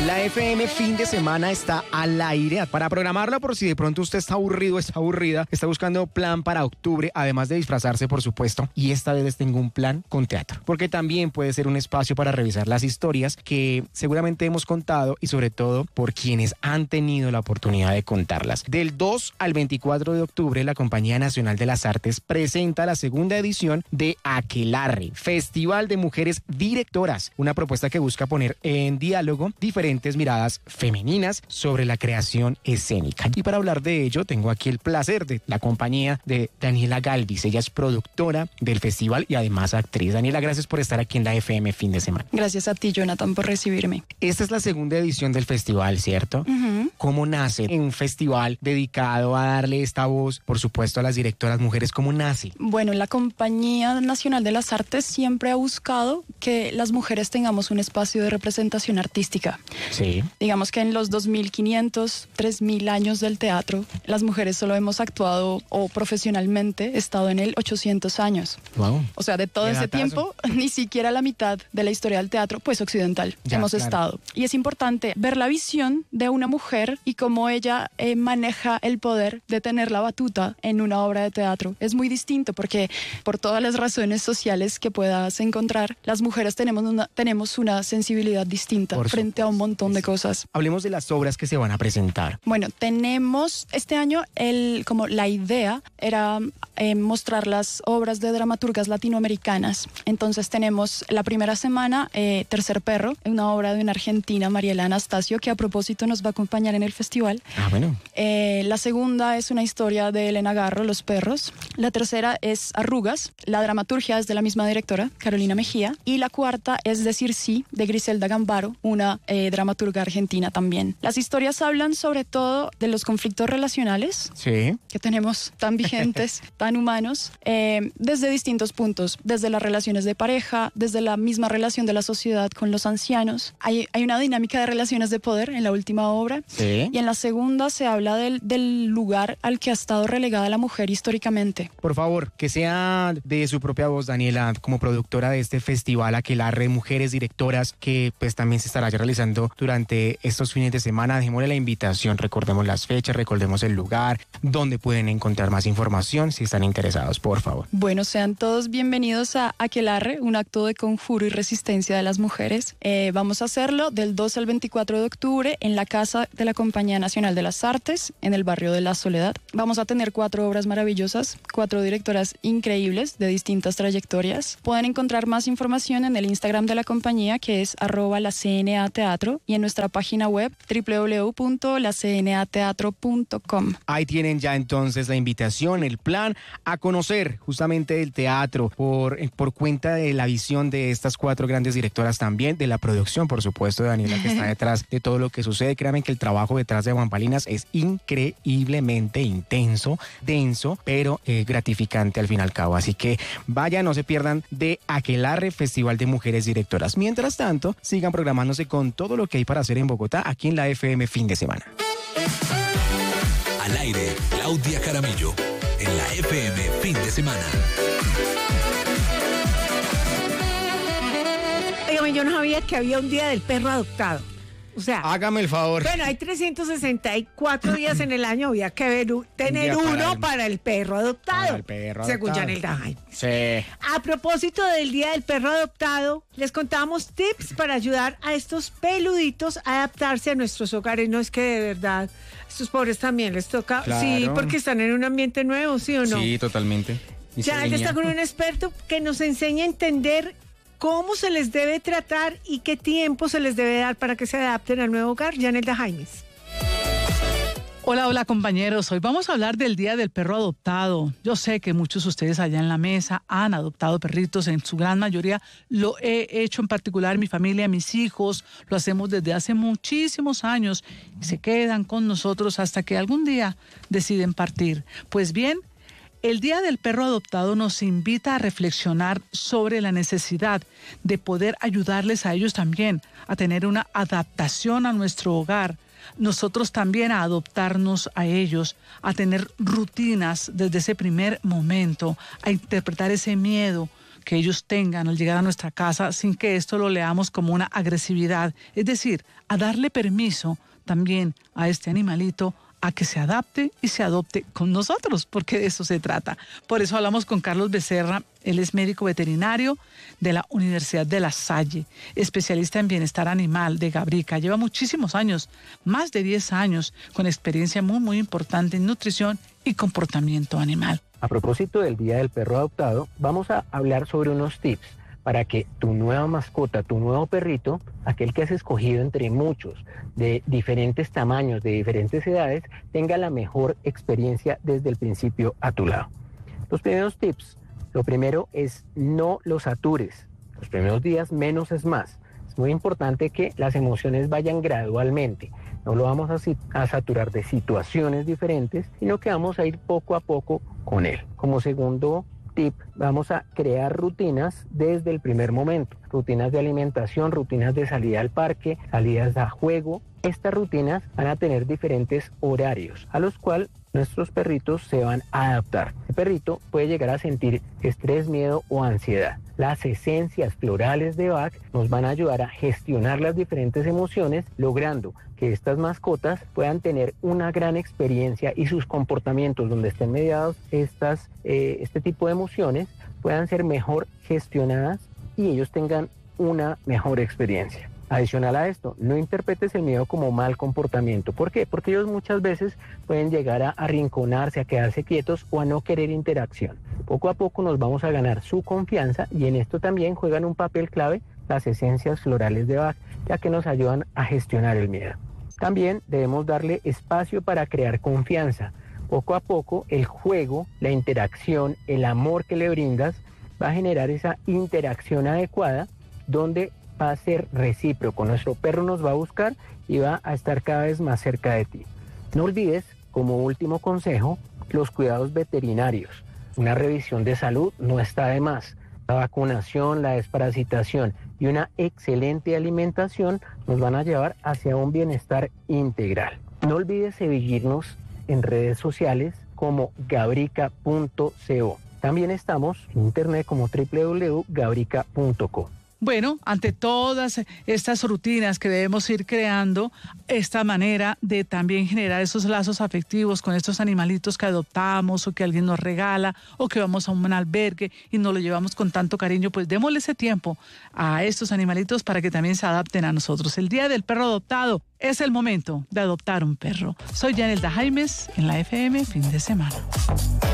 La FM fin de semana está al aire. Para programarla, por si de pronto usted está aburrido, está aburrida, está buscando plan para octubre, además de disfrazarse, por supuesto. Y esta vez les tengo un plan con teatro, porque también puede ser un espacio para revisar las historias que seguramente hemos contado y sobre todo por quienes han tenido la oportunidad de contarlas. Del 2 al 24 de octubre, la Compañía Nacional de las Artes presenta la segunda edición de Aquelarre, Festival de Mujeres Directoras, una propuesta que busca poner en diálogo diferentes miradas femeninas sobre la creación escénica. Y para hablar de ello, tengo aquí el placer de la compañía de Daniela Galvis. Ella es productora del festival y además actriz. Daniela, gracias por estar aquí en la FM fin de semana. Gracias a ti, Jonathan, por recibirme. Esta es la segunda edición del festival, ¿cierto? ¿Cómo nace un festival dedicado a darle esta voz, por supuesto, a las directoras mujeres? ¿Cómo nace? Bueno, la Compañía Nacional de las Artes siempre ha buscado que las mujeres tengamos un espacio de representación artística. Sí. Digamos que en los 2500, 3000 años del teatro, las mujeres solo hemos actuado o profesionalmente estado en el 800 años. Wow. O sea, de todo ese tiempo, ni siquiera la mitad de la historia del teatro, pues occidental, hemos estado. Y es importante ver la visión de una mujer y cómo ella maneja el poder de tener la batuta en una obra de teatro. Es muy distinto porque por todas las razones sociales que puedas encontrar, las mujeres tenemos una sensibilidad distinta frente a un montón de cosas. Hablemos de las obras que se van a presentar. Bueno, tenemos este año como la idea era mostrar las obras de dramaturgas latinoamericanas. Entonces tenemos la primera semana Tercer Perro, una obra de una argentina, Mariela Anastasio, que a propósito nos va a acompañar en el festival. Ah, bueno. La segunda es una historia de Elena Garro, Los Perros. La tercera es Arrugas. La dramaturgia es de la misma directora, Carolina Mejía. Y la cuarta es Decir Sí, de Griselda Gambaro, una dramaturga argentina también. Las historias hablan sobre todo de los conflictos relacionales que tenemos tan vigentes, tan humanos, desde distintos puntos, desde las relaciones de pareja, desde la misma relación de la sociedad con los ancianos. Hay una dinámica de relaciones de poder en la última obra. Y en la segunda se habla del lugar al que ha estado relegada la mujer históricamente. Por favor, que sea de su propia voz, Daniela, como productora de este festival Aquelarre, Mujeres Directoras, que pues también se estará realizando durante estos fines de semana. Dejémosle la invitación, recordemos las fechas, recordemos el lugar, donde pueden encontrar más información si están interesados, por favor. Bueno, sean todos bienvenidos a Aquelarre, un acto de conjuro y resistencia de las mujeres. Vamos a hacerlo del 2 al 24 de octubre en la Casa de la Compañía Nacional de las Artes, en el barrio de La Soledad. Vamos a tener 4 obras maravillosas, 4 directoras increíbles de distintas trayectorias. Pueden encontrar más información en el Instagram de la compañía, que es @lacnateatro, y en nuestra página web www.lacnateatro.com. Ahí tienen ya entonces la invitación, el plan a conocer justamente el teatro por cuenta de la visión de estas 4 grandes directoras, también de la producción, por supuesto, de Daniela, que está detrás de todo lo que sucede. Créanme que el trabajo detrás de bambalinas es increíblemente intenso, denso, pero gratificante al fin y al cabo. Así que vayan, no se pierdan de Aquelarre, Festival de Mujeres Directoras. Mientras tanto, sigan programándose con todo lo que hay para hacer en Bogotá, aquí en la FM fin de semana. Al aire, Claudia Jaramillo, en la FM fin de semana. Dígame, yo no sabía que había un día del perro adoptado. O sea, hágame el favor. Bueno, hay 364 días en el año, había que tener uno para el perro adoptado. Para el perro según adoptado. Janel Dajaim. Sí. A propósito del Día del Perro Adoptado, les contamos tips para ayudar a estos peluditos a adaptarse a nuestros hogares. No es que de verdad, estos pobres también les toca. Claro. Sí, porque están en un ambiente nuevo, ¿sí o no? Sí, totalmente. Janel está con un experto que nos enseña a entender cómo se les debe tratar y qué tiempo se les debe dar para que se adapten al nuevo hogar. Janel Dajaim. Hola compañeros, hoy vamos a hablar del Día del Perro Adoptado. Yo sé que muchos de ustedes allá en la mesa han adoptado perritos, en su gran mayoría lo he hecho, en particular mi familia, mis hijos, lo hacemos desde hace muchísimos años y se quedan con nosotros hasta que algún día deciden partir. Pues bien, el Día del Perro Adoptado nos invita a reflexionar sobre la necesidad de poder ayudarles a ellos también a tener una adaptación a nuestro hogar. Nosotros también a adoptarnos a ellos, a tener rutinas desde ese primer momento, a interpretar ese miedo que ellos tengan al llegar a nuestra casa sin que esto lo leamos como una agresividad. Es decir, a darle permiso también a este animalito a que se adapte y se adopte con nosotros, porque de eso se trata. Por eso hablamos con Carlos Becerra. Él es médico veterinario de la Universidad de La Salle, especialista en bienestar animal de Gabrica. Lleva muchísimos años, más de 10 años, con experiencia muy importante en nutrición y comportamiento animal. A propósito del Día del Perro Adoptado, vamos a hablar sobre unos tips para que tu nueva mascota, tu nuevo perrito, aquel que has escogido entre muchos, de diferentes tamaños, de diferentes edades, tenga la mejor experiencia desde el principio a tu lado. Los primeros tips, lo primero es no lo satures. Los primeros días menos es más. Es muy importante que las emociones vayan gradualmente. No lo vamos a saturar de situaciones diferentes, sino que vamos a ir poco a poco con él. Como segundo tip, vamos a crear rutinas desde el primer momento. Rutinas de alimentación, rutinas de salida al parque, salidas a juego. Estas rutinas van a tener diferentes horarios a los cuales nuestros perritos se van a adaptar. El perrito puede llegar a sentir estrés, miedo o ansiedad. Las esencias florales de Bach nos van a ayudar a gestionar las diferentes emociones, logrando que estas mascotas puedan tener una gran experiencia y sus comportamientos donde estén mediados este tipo de emociones puedan ser mejor gestionadas y ellos tengan una mejor experiencia. Adicional a esto, no interpretes el miedo como mal comportamiento. ¿Por qué? Porque ellos muchas veces pueden llegar a arrinconarse, a quedarse quietos o a no querer interacción. Poco a poco nos vamos a ganar su confianza y en esto también juegan un papel clave las esencias florales de Bach, ya que nos ayudan a gestionar el miedo. También debemos darle espacio para crear confianza. Poco a poco el juego, la interacción, el amor que le brindas va a generar esa interacción adecuada donde va a ser recíproco. Nuestro perro nos va a buscar y va a estar cada vez más cerca de ti. No olvides, como último consejo, los cuidados veterinarios. Una revisión de salud no está de más. La vacunación, la desparasitación y una excelente alimentación nos van a llevar hacia un bienestar integral. No olvides seguirnos en redes sociales como gabrica.co. También estamos en internet como www.gabrica.co. Bueno, ante todas estas rutinas que debemos ir creando, esta manera de también generar esos lazos afectivos con estos animalitos que adoptamos o que alguien nos regala o que vamos a un albergue y nos lo llevamos con tanto cariño, pues démosle ese tiempo a estos animalitos para que también se adapten a nosotros. El Día del Perro Adoptado es el momento de adoptar un perro. Soy Yanelda Jaimes en la FM Fin de Semana.